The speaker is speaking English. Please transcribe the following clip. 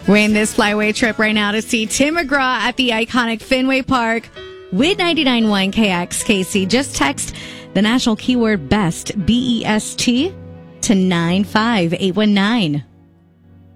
Win this flyway trip right now to see Tim McGraw at the iconic Fenway Park with 99.1 KXKC. Just text the national keyword BEST, BEST, to 95819.